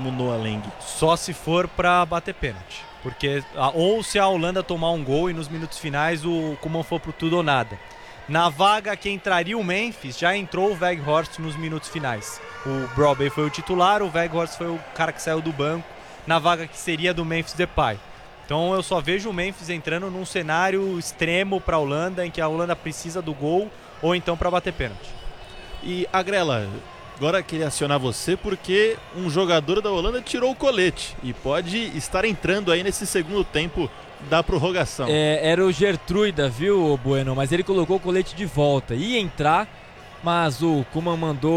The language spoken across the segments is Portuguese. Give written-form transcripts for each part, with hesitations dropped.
como Noah Lang. Só se for para bater pênalti. Porque, ou se a Holanda tomar um gol e nos minutos finais o Koeman for pro tudo ou nada. Na vaga que entraria o Memphis, já entrou o Weghorst nos minutos finais. O Brobbey foi o titular, o Weghorst foi o cara que saiu do banco, na vaga que seria do Memphis Depay. Então eu só vejo o Memphis entrando num cenário extremo para a Holanda, em que a Holanda precisa do gol, ou então para bater pênalti. E, Agrela, agora eu queria acionar você porque um jogador da Holanda tirou o colete e pode estar entrando aí nesse segundo tempo da prorrogação. Era o Gertruida, viu, Bueno? Mas ele colocou o colete de volta. Ia entrar, mas o Koeman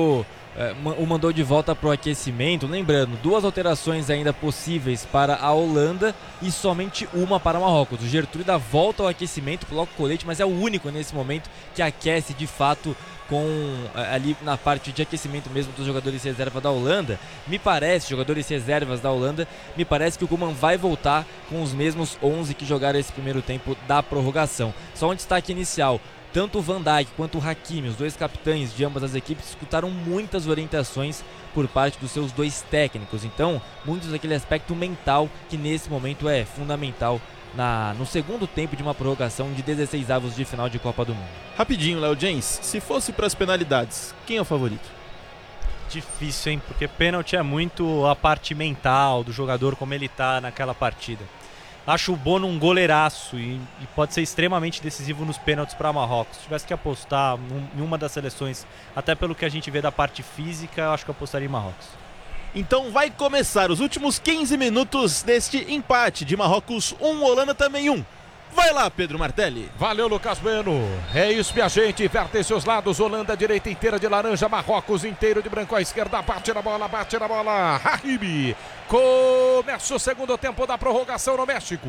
mandou de volta para o aquecimento. Lembrando, 2 alterações ainda possíveis para a Holanda e somente uma para Marrocos. O Gertruida volta ao aquecimento, coloca o colete, mas é o único nesse momento que aquece de fato ali na parte de aquecimento mesmo dos jogadores reserva da Holanda. Jogadores reservas da Holanda, me parece que o Koeman vai voltar com os mesmos 11 que jogaram esse primeiro tempo da prorrogação. Só um destaque inicial: tanto o Van Dijk quanto o Hakimi, os 2 capitães de ambas as equipes, escutaram muitas orientações por parte dos seus 2 técnicos. Então, muito daquele aspecto mental que nesse momento é fundamental no segundo tempo de uma prorrogação de 16avos de final de Copa do Mundo. Rapidinho, Léo James, se fosse para as penalidades, quem é o favorito? Difícil, hein? Porque pênalti é muito a parte mental do jogador, como ele tá naquela partida. Acho o Bono um goleiraço e pode ser extremamente decisivo nos pênaltis para Marrocos. Se tivesse que apostar em uma das seleções, até pelo que a gente vê da parte física, eu acho que eu apostaria em Marrocos. Então vai começar os últimos 15 minutos deste empate de Marrocos 1, Holanda também 1. Vai lá, Pedro Martelli. Valeu, Lucas Bueno. É isso, minha gente. Verte seus lados. Holanda, direita inteira de laranja. Marrocos inteiro de branco à esquerda. Bate na bola. Hakimi. Começa o segundo tempo da prorrogação no México.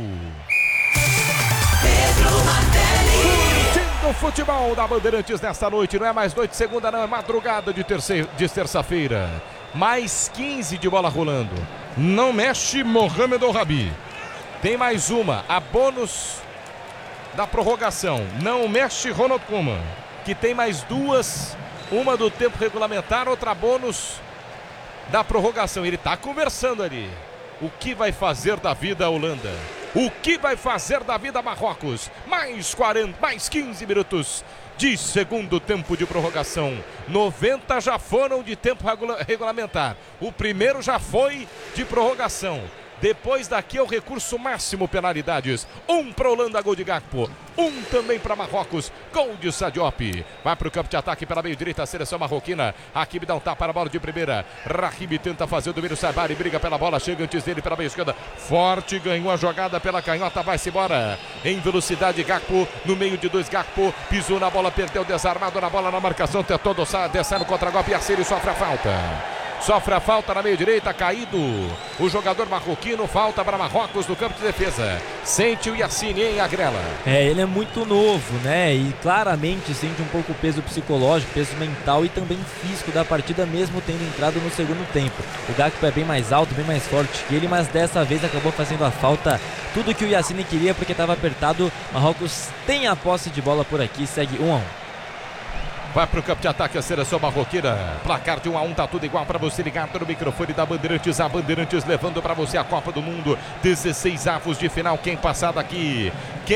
Pedro Martelli. Curtindo o futebol da Bandeirantes nesta noite. Não é mais noite de segunda, não. É madrugada de terça-feira. Mais 15 de bola rolando. Não mexe Mohamed El-Rabi. Tem mais uma. A bônus da prorrogação. Não mexe Ronald Koeman, que tem mais 2. Uma do tempo regulamentar, outra bônus da prorrogação. Ele está conversando ali. O que vai fazer da vida a Holanda? O que vai fazer da vida Marrocos? Mais 15 minutos de segundo tempo de prorrogação. 90 já foram de tempo regulamentar. O primeiro já foi de prorrogação. Depois daqui é o recurso máximo, penalidades. 1 para Holanda, gol de Gakpo. 1 também para Marrocos, gol de Sadiop. Vai para o campo de ataque pela meio direita, a seleção marroquina. Hakimi dá um tapa na bola de primeira. Rahimi tenta fazer o domínio, Sabari briga pela bola, chega antes dele pela meio esquerda. Forte, ganhou a jogada pela canhota, vai-se embora. Em velocidade, Gakpo, no meio de 2, Gakpo. Pisou na bola, perdeu, desarmado na bola, na marcação. Tentou descer no contra-golpe, Yassiri sofre a falta. Sofre a falta na meio direita, caído o jogador marroquino, falta para Marrocos no campo de defesa. Sente o Yassine, hein, Agrela? Ele é muito novo, né? E claramente sente um pouco o peso psicológico, peso mental e também físico da partida, mesmo tendo entrado no segundo tempo. O Gakpo é bem mais alto, bem mais forte que ele, mas dessa vez acabou fazendo a falta. Tudo que o Yassine queria porque estava apertado. Marrocos tem a posse de bola por aqui, segue 1-1. Vai para o campo de ataque a seleção marroquina. Placar de 1-1, tá tudo igual para você ligado no microfone da Bandeirantes. A Bandeirantes levando para você a Copa do Mundo. 16avos de final. Quem passar daqui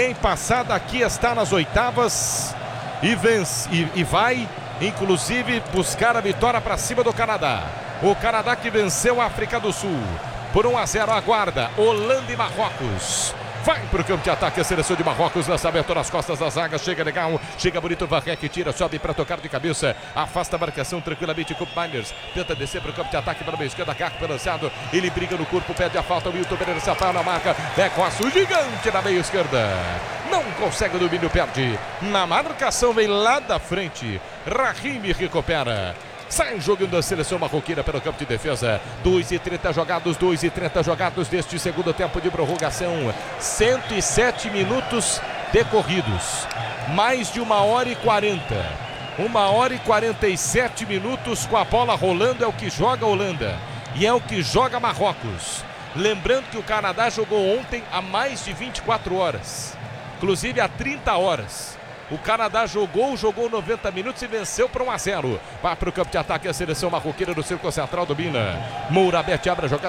está nas oitavas e vence e vai, inclusive, buscar a vitória para cima do Canadá. O Canadá que venceu a África do Sul por 1-0. Aguarda Holanda e Marrocos. Vai para o campo de ataque a seleção de Marrocos, lançamento nas costas da zaga, chega legal, chega bonito, Varrec tira, sobe para tocar de cabeça, afasta a marcação tranquilamente com o Miners, tenta descer para o campo de ataque para a meia esquerda, Gakpo lançado, ele briga no corpo, pede a falta, o Wilton Pereira se apoia na marca, Costa, o gigante na meia esquerda, não consegue o domínio, perde, na marcação vem lá da frente, Rahimi recupera. Sai jogando a seleção marroquina pelo campo de defesa. 2:30 jogados deste segundo tempo de prorrogação. 107 minutos decorridos. Mais de 1h40. 1h47 minutos com a bola rolando. É o que joga a Holanda. E é o que joga Marrocos. Lembrando que o Canadá jogou ontem há mais de 24 horas. Inclusive há 30 horas. O Canadá jogou 90 minutos e venceu por 1-0. Vai para o campo de ataque a seleção marroquina no círculo central, domina. Mourabet abre a jogada.